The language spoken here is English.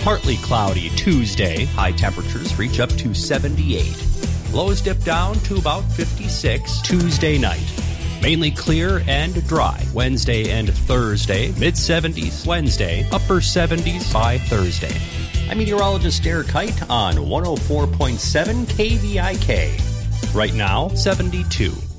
Partly cloudy Tuesday. High temperatures reach up to 78. Lows dip down to about 56 Tuesday night. Mainly clear and dry Wednesday and Thursday. Mid-70s Wednesday, upper 70s by Thursday. I'm meteorologist Derek Kite on 104.7 KVIK. Right now, 72.